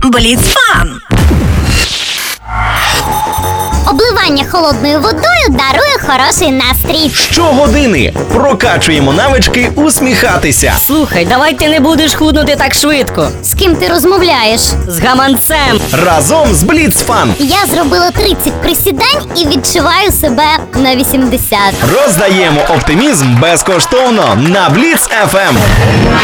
Бліцфан. Обливання холодною водою дарує хороший настрій. Щогодини прокачуємо навички усміхатися. Слухай, давай ти не будеш худнути так швидко. З ким ти розмовляєш? З гаманцем. Разом з Бліцфан Я зробила 30 присідань і відчуваю себе на 80. роздаємо оптимізм безкоштовно на Бліц FM.